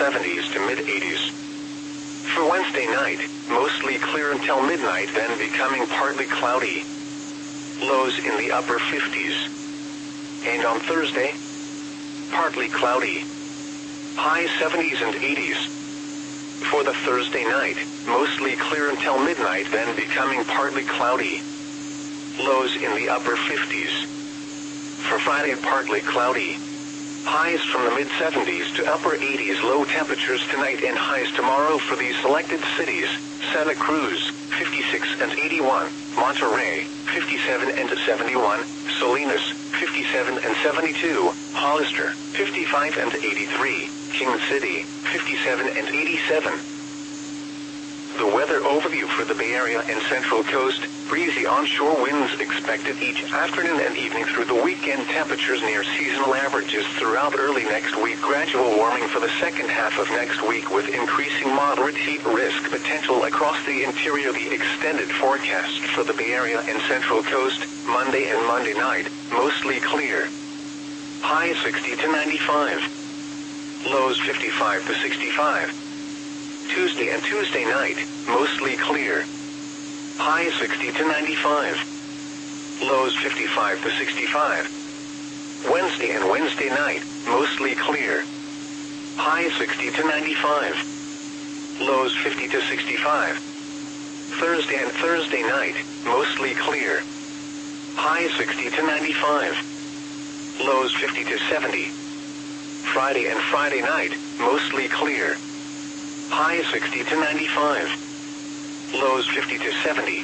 70s to mid-80s. For Wednesday night, mostly clear until midnight, then becoming partly cloudy. Lows in the upper 50s. And on Thursday, partly cloudy. High 70s and 80s. For the Thursday night, mostly clear until midnight, then becoming partly cloudy. Lows in the upper 50s. For Friday, partly cloudy. Highs from the mid-70s to upper 80s. Low temperatures tonight and highs tomorrow for these selected cities: Santa Cruz, 56 and 81, Monterrey, 57 and 71, Salinas, 57 and 72, Hollister, 55 and 83, King City, 57 and 87. The weather overview for the Bay Area and Central Coast: breezy onshore winds expected each afternoon and evening through the weekend. Temperatures near seasonal averages throughout early next week. Gradual warming for the second half of next week with increasing moderate heat risk potential across the interior. The extended forecast for the Bay Area and Central Coast: Monday and Monday night, mostly clear. High 60 to 95. Lows 55 to 65. Tuesday and Tuesday night, mostly clear. High 60 to 95. Lows 55 to 65. Wednesday and Wednesday night, mostly clear. High 60 to 95. Lows 50 to 65. Thursday and Thursday night, mostly clear. High 60 to 95. Lows 50 to 70. Friday and Friday night, mostly clear. High 60 to 95. Lows 50 to 70.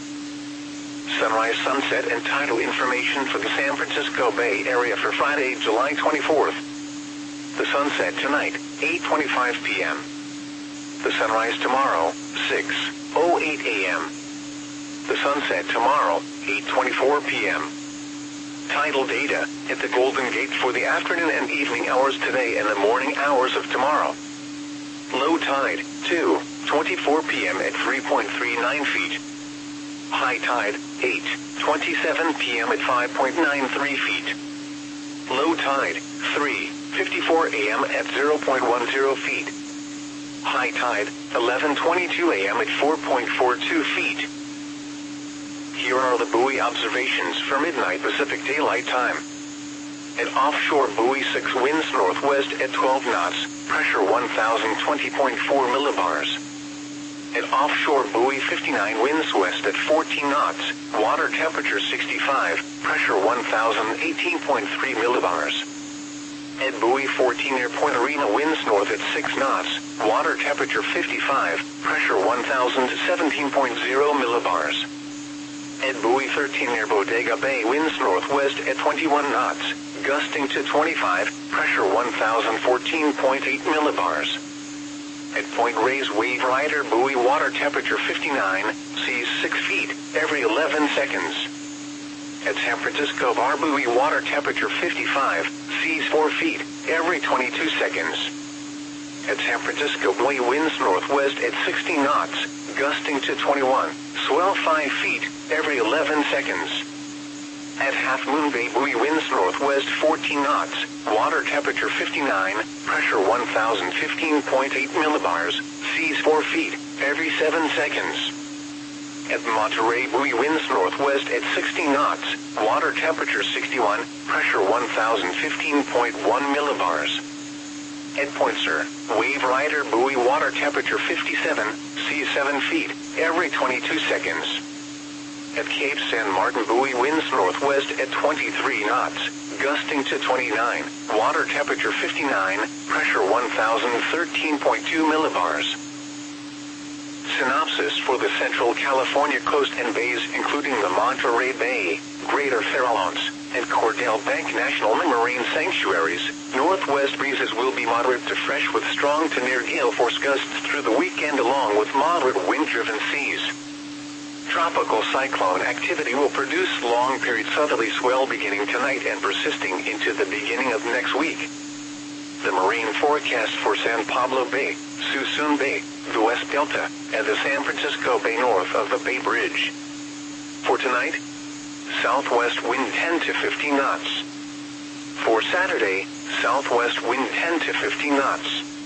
Sunrise, sunset, and tidal information for the San Francisco Bay Area for Friday, July 24th. The sunset tonight, 8:25 p.m. The sunrise tomorrow, 6:08 a.m. The sunset tomorrow, 8:24 p.m. Tidal data at the Golden Gate for the afternoon and evening hours today and the morning hours of tomorrow. Low tide, 2:24 p.m. at 3.39 feet. High tide, 8:27 p.m. at 5.93 feet. Low tide, 3:54 a.m. at 0.10 feet. High tide, 11:22 a.m. at 4.42 feet. Here are the buoy observations for midnight Pacific Daylight Time. At offshore buoy 6, winds northwest at 12 knots, pressure 1020.4 millibars. At offshore buoy 59, winds west at 14 knots, water temperature 65, pressure 1018.3 millibars. At buoy 14 near Point Arena, winds north at 6 knots, water temperature 55, pressure 1017.0 millibars. At buoy 13 near Bodega Bay, winds northwest at 21 knots, gusting to 25, pressure 1014.8 millibars. At Point Reyes Wave Rider buoy, water temperature 59, seas 6 feet every 11 seconds. At San Francisco Bar buoy, water temperature 55, seas 4 feet every 22 seconds. At San Francisco buoy, winds northwest at 60 knots, gusting to 21, swell 5 feet every 11 seconds. At Half Moon Bay buoy, winds northwest 14 knots, water temperature 59, pressure 1015.8 millibars, seas 4 feet every 7 seconds. At Monterey buoy, winds northwest at 60 knots, water temperature 61, pressure 1015.1 millibars. At Point Sur Wave Rider buoy, water temperature 57, seas 7 feet every 22 seconds. At Cape San Martin buoy, winds northwest at 23 knots, gusting to 29, water temperature 59, pressure 1013.2 millibars. Synopsis for the Central California coast and bays, including the Monterey Bay, Greater Farallones, and Cordell Bank National Marine Sanctuaries. Northwest breezes will be moderate to fresh with strong to near gale force gusts through the weekend, along with moderate wind-driven seas. Tropical cyclone activity will produce long-period southerly swell beginning tonight and persisting into the beginning of next week. The marine forecast for San Pablo Bay, Suisun Bay, the West Delta, and the San Francisco Bay north of the Bay Bridge. For tonight, southwest wind 10 to 15 knots. For Saturday, southwest wind 10 to 15 knots.